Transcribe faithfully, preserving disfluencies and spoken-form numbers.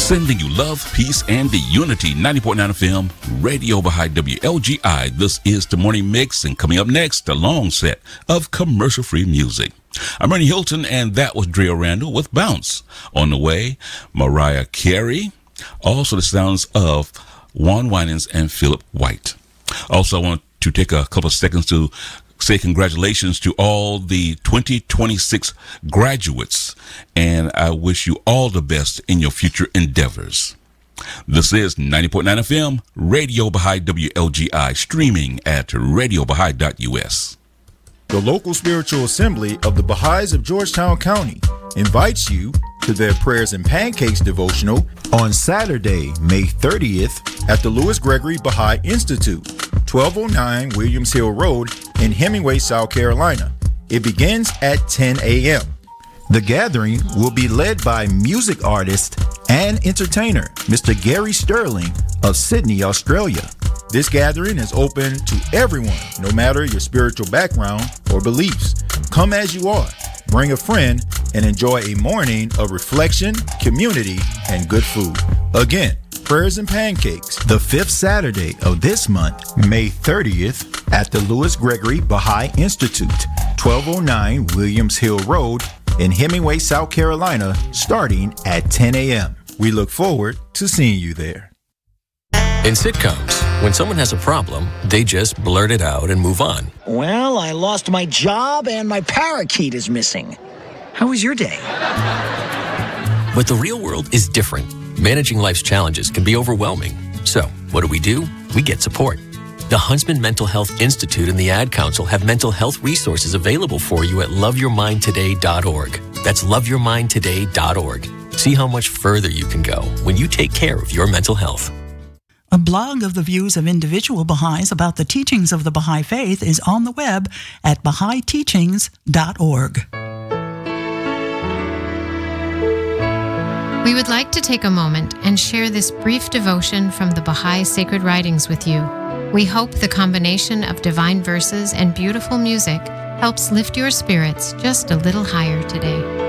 sending you love, peace, and the unity. ninety point nine F M, Radio Baha'i W L G I. This is the Morning Mix, and coming up next, a long set of commercial-free music. I'm Ernie Hilton, and that was Drea Randall with Bounce. On the way, Mariah Carey. Also the sounds of Juan Winans and Philip White. Also, I want to take a couple of seconds to say congratulations to all the twenty twenty-six graduates, and I wish you all the best in your future endeavors. This is ninety point nine F M, Radio Baha'i W L G I, streaming at radio baha'i dot u s. The local spiritual assembly of the Baha'is of Georgetown County invites you to their Prayers and Pancakes devotional on Saturday, May thirtieth at the Lewis Gregory Baha'i Institute, twelve oh nine Williams Hill Road in Hemingway, South Carolina. It begins at ten a.m. The gathering will be led by music artist and entertainer Mister Gary Sterling of Sydney, Australia. This gathering is open to everyone, no matter your spiritual background or beliefs. Come as you are, bring a friend, and enjoy a morning of reflection, community, and good food. Again, Prayers and Pancakes, the fifth Saturday of this month, May thirtieth, at the Lewis Gregory Baha'i Institute, twelve oh nine Williams Hill Road in Hemingway, South Carolina, starting at ten a.m. We look forward to seeing you there. In sitcoms, when someone has a problem, they just blurt it out and move on. Well, I lost my job and my parakeet is missing. How was your day? But the real world is different. Managing life's challenges can be overwhelming. So, what do we do? We get support. The Huntsman Mental Health Institute and the Ad Council have mental health resources available for you at love your mind today dot org. That's love your mind today dot org. See how much further you can go when you take care of your mental health. A blog of the views of individual Baha'is about the teachings of the Baha'i Faith is on the web at baha'i teachings dot org. We would like to take a moment and share this brief devotion from the Baha'i Sacred Writings with you. We hope the combination of divine verses and beautiful music helps lift your spirits just a little higher today.